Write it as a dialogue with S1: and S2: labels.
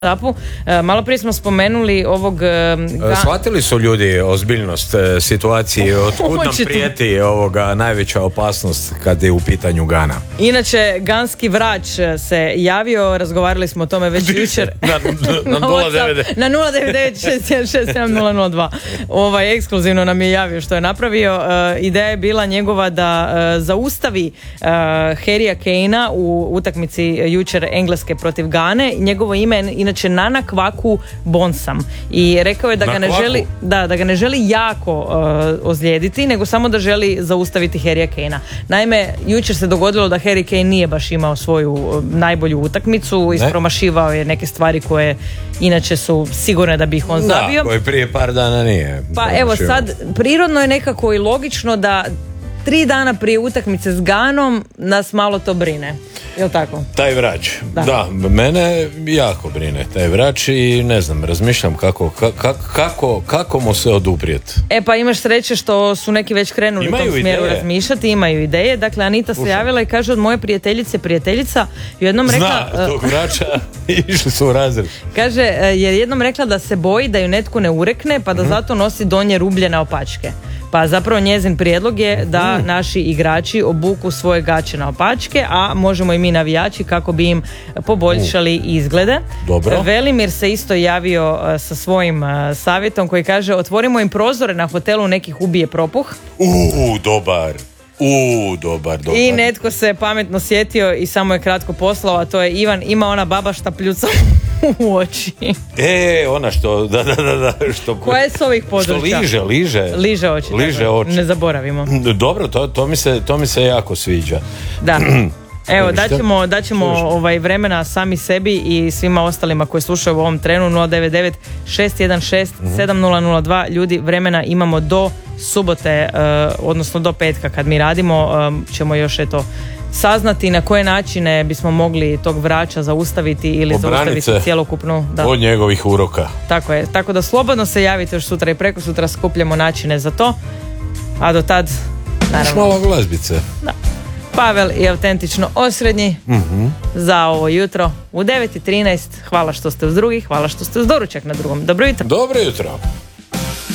S1: Malo prije smo spomenuli ovog...
S2: Shvatili su ljudi ozbiljnost situacije, otkud nam prijeti najveća opasnost kad je u pitanju Gana.
S1: Inače, ganski vrač se javio, razgovarali smo o tome već jučer.
S2: na 099.
S1: Na 099-616-002. Ekskluzivno nam je javio što je napravio. Ideja je bila njegova da zaustavi Harrya Kanea u utakmici jučer Engleske protiv Gane. Njegovo ime je inače Nana Kvaku Bonsam i rekao je da ga ne želi jako ozlijediti, nego samo da želi zaustaviti Harrya Kanea. Naime, jučer se dogodilo da Harry Kane nije baš imao svoju najbolju utakmicu, ispromašivao je neke stvari koje inače su sigurne da bi ih on zabio.
S2: Da, koji prije par dana nije.
S1: Pa evo sad, prirodno je nekako i logično da 3 dana prije utakmice s Ganom nas malo to brine. Jel tako?
S2: Taj vrač. Da, mene jako brine taj vrač i ne znam, razmišljam kako mu se oduprijeti.
S1: Pa imaš sreće što su neki već krenuli u tom smjeru razmišljati, imaju ideje. Dakle, Anita se javila i kaže od moje prijateljica jednom rekla...
S2: Zna tog vrača, išli su u razred.
S1: Kaže, je jednom rekla da se boji da ju netko ne urekne, pa da zato nosi donje rublje na opačke. Pa zapravo njezin prijedlog je da naši igrači obuku svoje gaće na opačke, a možemo i mi navijači kako bi im poboljšali izglede.
S2: Dobro.
S1: Velimir se isto javio sa svojim savjetom koji kaže otvorimo im prozore na hotelu, nekih ubije propuh.
S2: Dobar. Dobar.
S1: I netko se pametno sjetio i samo je kratko poslao, a to je Ivan, ima ona baba šta pljuca u oči.
S2: Ona što, da. Što,
S1: koja je s ovih područja?
S2: Što
S1: liže oči.
S2: Liže oči.
S1: Ne zaboravimo.
S2: Dobro, to mi se jako sviđa.
S1: Da. Evo, daćemo vremena sami sebi i svima ostalima koji slušaju u ovom trenu. 099-616-7002. Ljudi, vremena imamo do subote, odnosno do petka kad mi radimo, ćemo još saznati na koje načine bismo mogli tog vrača zaustaviti ili zaustaviti cjelokupnu... Da.
S2: Od njegovih uroka.
S1: Tako je, tako da slobodno se javite još sutra i preko sutra, skupljamo načine za to, a do tad naravno...
S2: Malo glazbice.
S1: Da. Pavel i Autentično Osrednji za ovo jutro u 9:13. Hvala što ste uz drugi, hvala što ste uz doručak na drugom. Dobro jutro.
S2: Dobro jutro.